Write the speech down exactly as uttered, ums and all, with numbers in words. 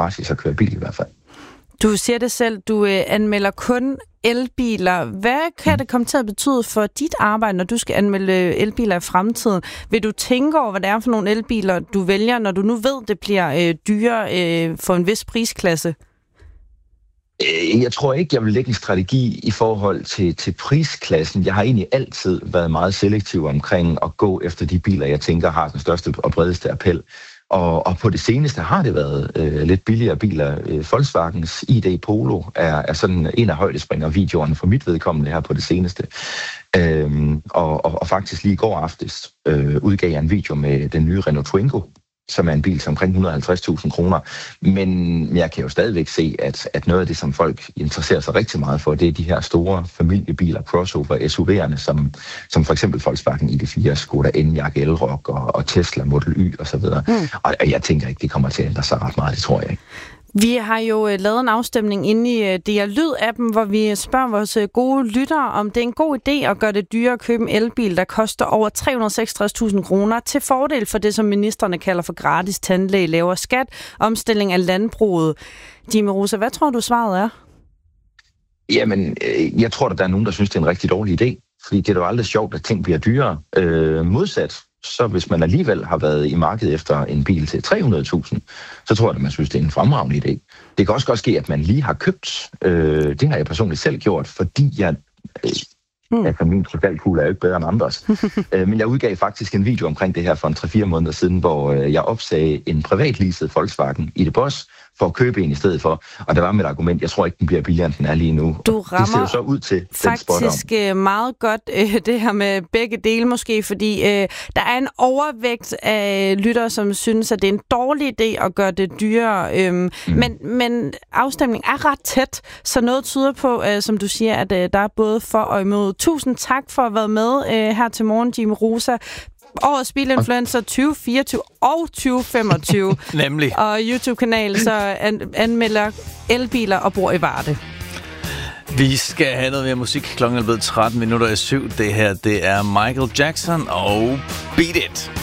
gratis at køre bil i hvert fald. Du siger det selv, du øh, anmelder kun elbiler. Hvad kan det komme til at betyde for dit arbejde, når du skal anmelde elbiler i fremtiden? Vil du tænke over, hvad det er for nogle elbiler, du vælger, når du nu ved, det bliver øh, dyrere øh, for en vis prisklasse? Jeg tror ikke, jeg vil lægge en strategi i forhold til, til prisklassen. Jeg har egentlig altid været meget selektiv omkring at gå efter de biler, jeg tænker har den største og bredeste appel. Og, og på det seneste har det været øh, lidt billigere biler. Øh, Volkswagens I D Polo er, er sådan en af højdespringervideoerne for mit vedkommende her på det seneste. Øhm, og, og, og faktisk lige i går aftes øh, udgav jeg en video med den nye Renault Twingo, som er en bil til omkring et hundrede og halvtreds tusind kroner. Men jeg kan jo stadigvæk se, at, at noget af det, som folk interesserer sig rigtig meget for, det er de her store familiebiler, crossover, S U V'erne, som, som for eksempel Volkswagen I D fire, Skoda Enyaq, Elroq og, og Tesla Model Y osv. Mm. Og jeg tænker ikke, det kommer til at ændre sig ret meget, det tror jeg ikke. Vi har jo lavet en afstemning inde i D R Lyd-appen, hvor vi spørger vores gode lyttere, om det er en god idé at gøre det dyrere at købe en elbil, der koster over tre hundrede og seksogtres tusind kroner, til fordel for det, som ministerne kalder for gratis tandlæge, lavere skat, omstilling af landbruget. Jimmy Rosa, hvad tror du svaret er? Jamen, jeg tror, at der er nogen, der synes, det er en rigtig dårlig idé, fordi det er jo aldrig sjovt, at ting bliver dyrere. Øh, modsat, så hvis man alligevel har været i markedet efter en bil til tre hundrede tusind, så tror jeg, at man synes, det er en fremragende idé. Det kan også godt ske, at man lige har købt. Øh, det har jeg personligt selv gjort, fordi jeg... Øh, Mm. Altså, min krystalkugle er jo ikke bedre end andres. øh, men jeg udgav faktisk en video omkring det her for en tre fire måneder siden, hvor øh, jeg opsagde en privatleaset Volkswagen I D Boss for at købe en i stedet for. Og der var mit argument, jeg tror ikke, den bliver billigere, end den er lige nu. Du rammer det ser jo så ud til faktisk meget godt øh, det her med begge dele måske, fordi øh, der er en overvægt af lyttere, som synes, at det er en dårlig idé at gøre det dyrere. Øh, mm. men, men afstemningen er ret tæt, så noget tyder på, øh, som du siger, at øh, der er både for og imod. Tusind tak for at have været med øh, her til morgen, Jimmy Rosa. Årets bilinfluencer tyve fireogtyve og tyve femogtyve. Nemlig. Og YouTube-kanal, så an- anmelder elbiler og bor i Varde. Vi skal have noget mere musik. Klokken er blevet tretten minutter i syv. Det her, det er Michael Jackson og Beat It.